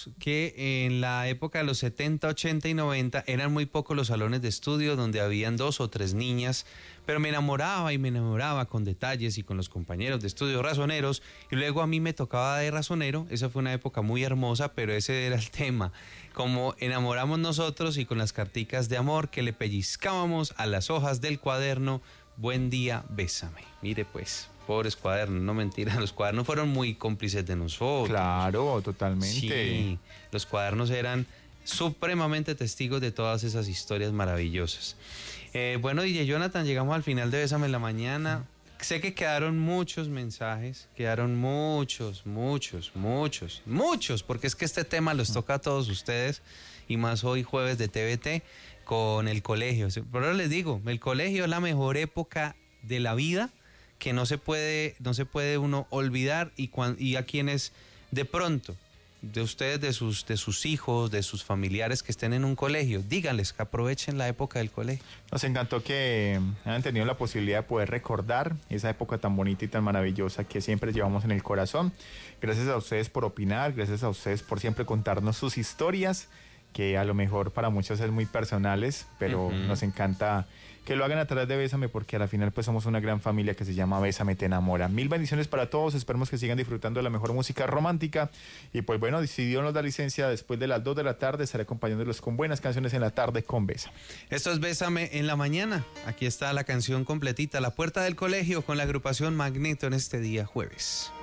digamos que en la época de los 70, 80 y 90 eran muy pocos los salones de estudio donde habían 2 o 3 niñas, pero me enamoraba y me enamoraba con detalles y con los compañeros de estudio razoneros, y luego a mí me tocaba de razonero. Esa fue una época muy hermosa, pero ese era el tema, como enamoramos nosotros y con las carticas de amor que le pellizcábamos a las hojas del cuaderno. Buen día, bésame. Mire pues, pobres cuadernos, no mentira, los cuadernos fueron muy cómplices de nosotros. Claro, totalmente. Sí, los cuadernos eran supremamente testigos de todas esas historias maravillosas. Bueno, DJ Jonathan, llegamos al final de Bésame en la Mañana. Sé que quedaron muchos mensajes, quedaron muchos, porque es que este tema los toca a todos ustedes, y más hoy jueves de TVT con el colegio. Pero les digo, el colegio es la mejor época de la vida que no se puede uno olvidar, y a quienes de pronto, de ustedes, de sus hijos, de sus familiares que estén en un colegio, díganles que aprovechen la época del colegio. Nos encantó que hayan tenido la posibilidad de poder recordar esa época tan bonita y tan maravillosa que siempre llevamos en el corazón. Gracias a ustedes por opinar, gracias a ustedes por siempre contarnos sus historias, que a lo mejor para muchos es muy personales, pero nos encanta que lo hagan a través de Bésame, porque a la final pues somos una gran familia que se llama Bésame Te Enamora. Mil bendiciones para todos, esperemos que sigan disfrutando de la mejor música romántica, y pues bueno, si Dios nos da licencia, después de las 2 de la tarde estaré acompañándolos con buenas canciones en la tarde con Bésame. Esto es Bésame en la Mañana. Aquí está la canción completita, La Puerta del Colegio, con la agrupación Magneto en este día jueves.